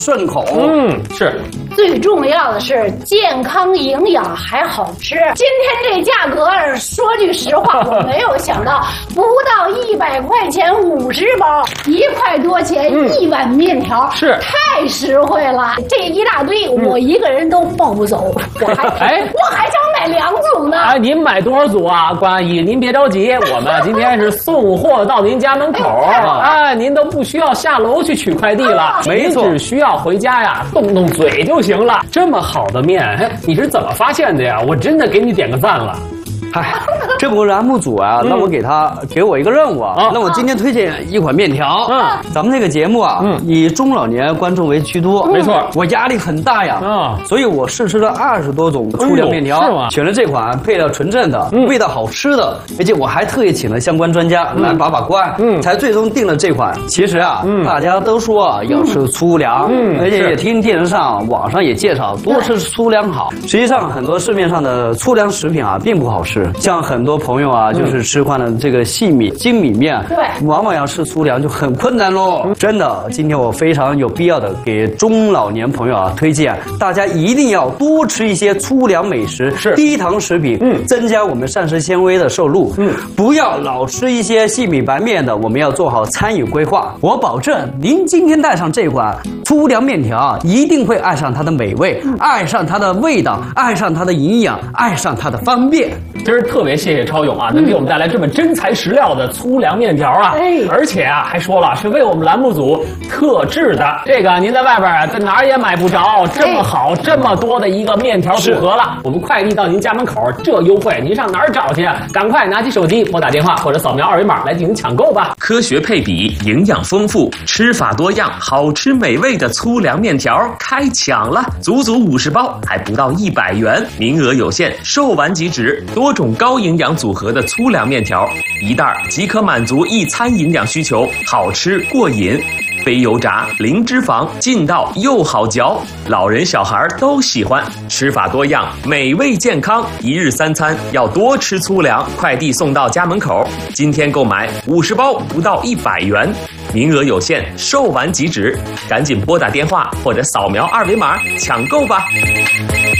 顺口。 是。 最重要的是健康营养还好吃。今天这价格，说句实话，我没有想到，不到100块钱50包，1块多钱1碗面条， 是太实惠了。这一大堆，我一个人都抱不走，我还想买2组呢。 哎，您买多少组啊，关阿姨？您别着急，我们今天是送货到您家门口，哎，您都不需要下楼去取快递了， 没错， 只需要回家呀，动动嘴就行了。这么好的面，你是怎么发现的呀？我真的给你点个赞了。 嗨，这不栏目组啊，让我给我一个任务啊，让我今天推荐一款面条。咱们这个节目啊，以中老年观众为居多， 没错， 我压力很大呀，所以我试吃了20多种粗粮面条， 是吗？ 选了这款配料纯正的、味道好吃的，而且我还特意请了相关专家来把关，才最终定了这款。其实啊，大家都说啊要吃粗粮，而且也听电视上、网上也介绍多吃粗粮好。实际上，很多市面上的粗粮食品啊，并不好吃。像很多朋友啊，就是吃惯了这个细米、精米面， 对， 往往要吃粗粮就很困难喽。真的，今天我非常有必要的给中老年朋友啊推荐，大家一定要多吃一些粗粮美食， 是低糖食品，增加我们膳食纤维的摄入，不要老吃一些细米白面的，我们要做好餐饮规划。我保证，您今天带上这款粗粮面条，一定会爱上它的美味，爱上它的味道，爱上它的营养，爱上它的方便。 今儿特别谢谢超勇啊，能给我们带来这么真材实料的粗粮面条啊！而且啊，还说了是为我们栏目组特制的，这个您在外边啊，在哪儿也买不着这么好、这么多的一个面条组合了。我们快递到您家门口，这优惠您上哪儿找去？赶快拿起手机拨打电话或者扫描2维码来进行抢购吧！ 科学配比，营养丰富，吃法多样，好吃美味的粗粮面条开抢了，足足50包，还不到100元，名额有限，售完即止。多种高营养组合的粗粮面条，一袋即可满足一餐营养需求，好吃过瘾。非油炸，零脂肪，劲道又好嚼，老人小孩都喜欢。吃法多样，美味健康，一日3餐要多吃粗粮。快递送到家门口，今天购买50包不到100元，名额有限，售完即止，赶紧拨打电话或者扫描2维码抢购吧。